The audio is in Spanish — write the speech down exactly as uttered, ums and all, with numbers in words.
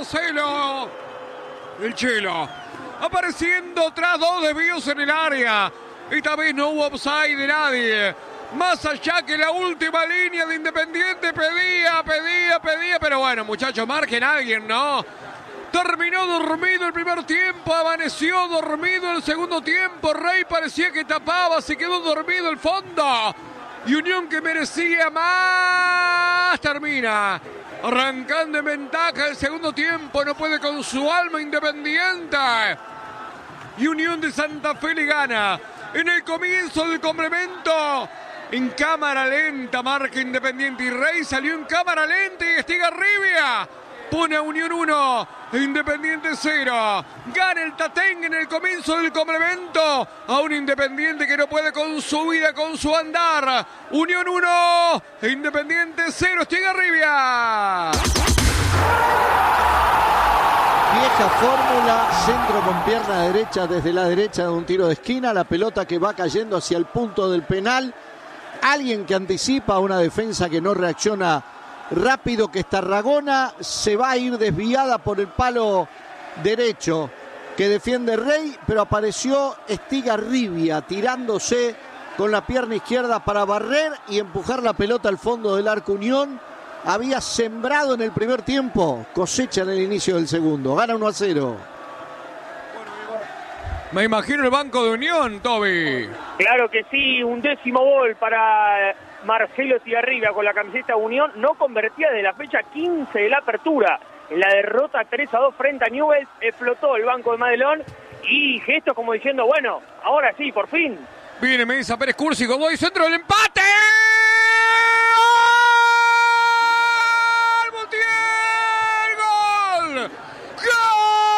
Marcelo. El Chelo. Apareciendo tras dos desvíos en el área. Esta vez no hubo offside de nadie. Más allá que la última línea de Independiente pedía, pedía, pedía. Pero bueno, muchachos, marquen a alguien, ¿no? Terminó dormido el primer tiempo, amaneció dormido el segundo tiempo. Rey parecía que tapaba, se quedó dormido el fondo. Y Unión, que merecía más, termina arrancando en ventaja el segundo tiempo. No puede con su alma Independiente. Y Unión de Santa Fe le gana en el comienzo del complemento. En cámara lenta marca Independiente y Rey salió en cámara lenta y Estigarribia pone a Unión uno, Independiente cero. Gana el Tatengue en el comienzo del complemento a un Independiente que no puede con su vida, con su andar. Unión uno, Independiente cero, Estigarribia. Vieja fórmula, centro con pierna derecha desde la derecha de un tiro de esquina, la pelota que va cayendo hacia el punto del penal. Alguien que anticipa una defensa que no reacciona rápido, que Tarragona se va a ir desviada por el palo derecho que defiende Rey, pero apareció Estigarribia tirándose con la pierna izquierda para barrer y empujar la pelota al fondo del arco. Unión había sembrado en el primer tiempo, cosecha en el inicio del segundo, gana uno a cero. Me imagino el banco de Unión, Toby. Claro que sí, un décimo gol para Marcelo Estigarribia con la camiseta Unión, no convertía desde la fecha quince de la apertura. En la derrota tres a dos frente a Newell's, explotó el banco de Madelón y gestos como diciendo, bueno, ahora sí, por fin. Viene Mesa Pérez Cursi con gol y centro del empate.